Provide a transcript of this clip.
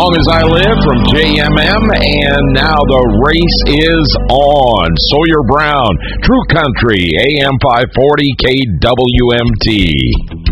Long as I Live from JMM, and now the race is on. Sawyer Brown, True Country, AM 540 KWMT.